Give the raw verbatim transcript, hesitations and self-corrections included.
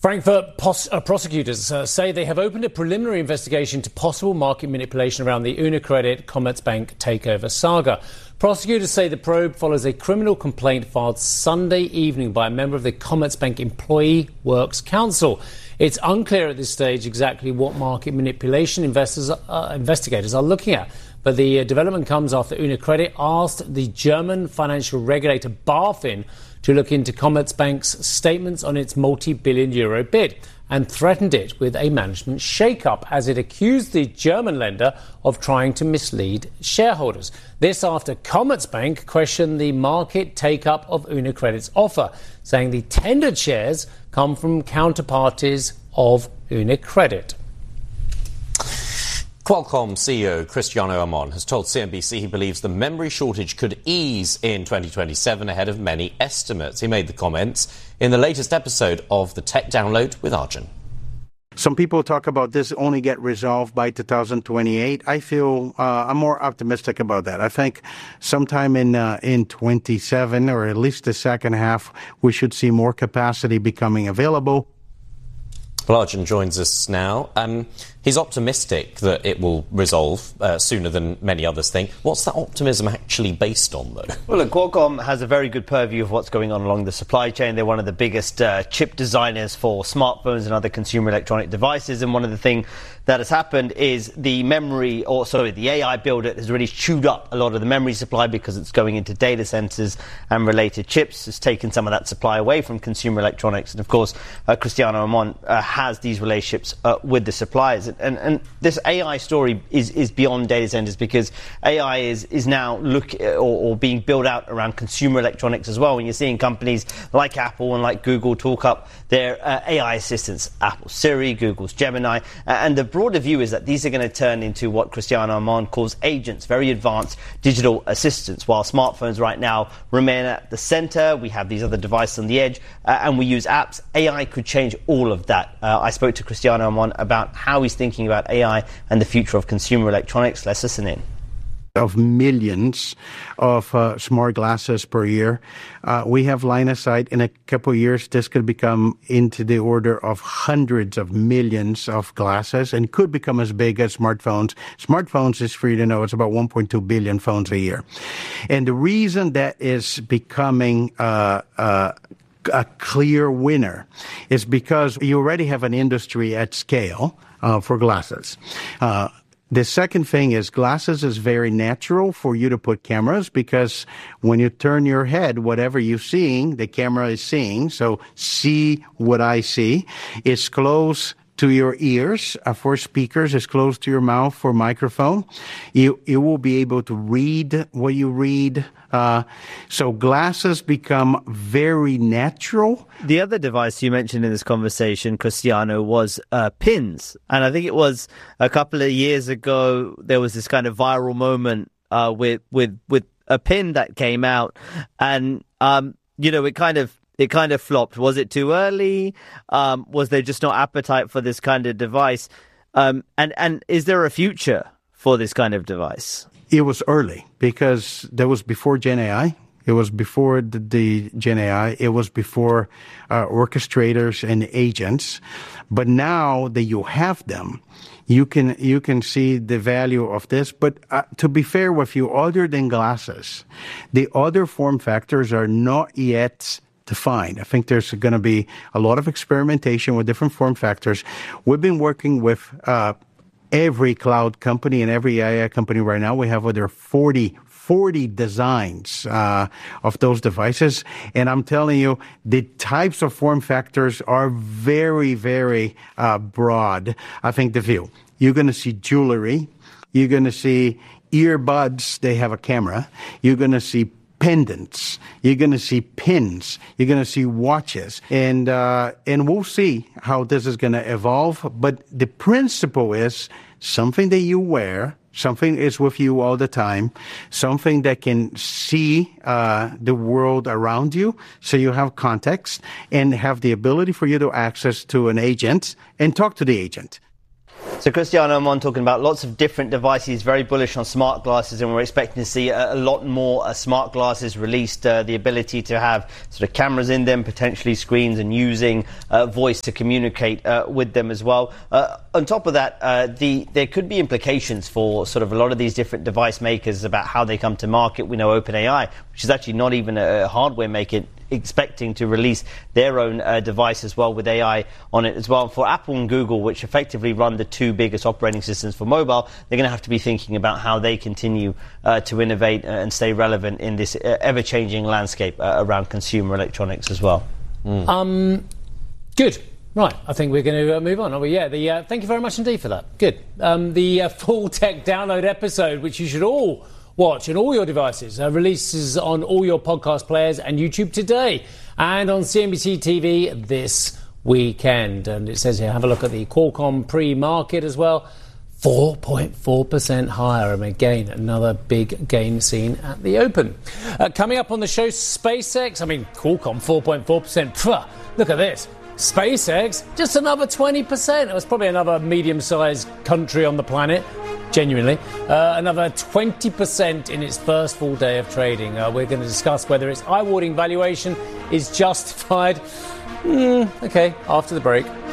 Frankfurt pos- uh, prosecutors uh, say they have opened a preliminary investigation into possible market manipulation around the UniCredit Commerzbank takeover saga. Prosecutors say the probe follows a criminal complaint filed Sunday evening by a member of the Commerzbank Employee Works Council. It's unclear at this stage exactly what market manipulation investors, uh, investigators are looking at. But the uh, development comes after UniCredit asked the German financial regulator BaFin to look into Commerzbank's statements on its multi-billion euro bid and threatened it with a management shake-up as it accused the German lender of trying to mislead shareholders. This after Commerzbank questioned the market take-up of UniCredit's offer, saying the tendered shares come from counterparties of UniCredit. Qualcomm C E O Cristiano Amon has told C N B C he believes the memory shortage could ease in twenty twenty-seven ahead of many estimates. He made the comments in the latest episode of the Tech Download with Arjun. Some people talk about this only get resolved by two thousand twenty-eight. I feel uh, I'm more optimistic about that. I think sometime in uh, in twenty-seven, or at least the second half, we should see more capacity becoming available. Well, Arjun joins us now. Um, he's optimistic that it will resolve uh, sooner than many others think. What's that optimism actually based on, though? Well, look, Qualcomm has a very good purview of what's going on along the supply chain. They're one of the biggest uh, chip designers for smartphones and other consumer electronic devices. And one of the things that has happened is the memory, or sorry, the A I builder has really chewed up a lot of the memory supply because it's going into data centers and related chips. It's taken some of that supply away from consumer electronics. And of course, uh, Cristiano Amon uh, has these relationships uh, with the suppliers. And, and this A I story is, is beyond data centers, because A I is, is now look or, or being built out around consumer electronics as well. And you're seeing companies like Apple and like Google talk up their uh, A I assistants, Apple Siri, Google's Gemini. Uh, and the broader view is that these are going to turn into what Cristiano Amon calls agents, very advanced digital assistants. While smartphones right now remain at the center, we have these other devices on the edge, uh, and we use apps. A I could change all of that. Uh, I spoke to Cristiano Amon about how he's thinking about A I and the future of consumer electronics. Let's listen in. Of millions of uh, smart glasses per year. Uh, we have line of sight in a couple of years. This could become into the order of hundreds of millions of glasses and could become as big as smartphones. Smartphones, is for you to know, it's about one point two billion phones a year. And the reason that is becoming uh, uh, a clear winner is because you already have an industry at scale uh, for glasses. Uh, The second thing is glasses is very natural for you to put cameras, because when you turn your head, whatever you're seeing, the camera is seeing. So see what I see. It's close to your ears uh, for speakers. It's close to your mouth for microphone. You, you will be able to read what you read. Uh, so glasses become very natural. The other device you mentioned in this conversation, Cristiano, was uh, pins. And I think it was a couple of years ago, there was this kind of viral moment uh, with, with, with a pin that came out. And, um, you know, it kind of, it kind of flopped. Was it too early? Um, was there just no appetite for this kind of device? Um, and, and is there a future for this kind of device? It was early because that was before Gen A I. It was before the, the Gen A I. It was before uh, orchestrators and agents. But now that you have them, you can you can see the value of this. But uh, to be fair with you, other than glasses, the other form factors are not yet defined. I think there's going to be a lot of experimentation with different form factors. We've been working with uh, every cloud company and every A I company right now. We have over forty, forty designs uh, of those devices. And I'm telling you, the types of form factors are very, very uh, broad. I think the view. You're going to see jewelry. You're going to see earbuds. They have a camera. You're going to see pendants. You're going to see pins. You're going to see watches. And uh, and we'll see how this is going to evolve. But the principle is something that you wear, something is with you all the time, something that can see uh, the world around you, so you have context and have the ability for you to access to an agent and talk to the agent. So Cristiano Amon talking about lots of different devices, very bullish on smart glasses, and we're expecting to see a, a lot more uh, smart glasses released, uh, the ability to have sort of cameras in them, potentially screens, and using uh, voice to communicate uh, with them as well. Uh, on top of that, uh, the there could be implications for sort of a lot of these different device makers about how they come to market. We know OpenAI, which is actually not even a hardware maker, expecting to release their own uh, device as well with A I on it as well. For Apple and Google, which effectively run the two biggest operating systems for mobile, they're going to have to be thinking about how they continue uh, to innovate and stay relevant in this uh, ever-changing landscape uh, around consumer electronics as well. Mm. Um, good. Right, I think we're going to uh, move on. Oh, well, yeah, the, uh, thank you very much indeed for that. Good. Um, the uh, full tech download episode, which you should all watch on all your devices, uh, releases on all your podcast players and YouTube today, and on C N B C T V this weekend. And it says here, have a look at the Qualcomm pre-market as well. four point four percent higher. And again, another big gain seen at the open. Uh, coming up on the show, SpaceX. I mean, Qualcomm, four point four percent. Pwah, look at this. SpaceX, just another twenty percent. It was probably another medium-sized country on the planet. Genuinely. Uh, another twenty percent in its first full day of trading. Uh, we're going to discuss whether its eye-watering valuation is justified. Mm, okay, after the break.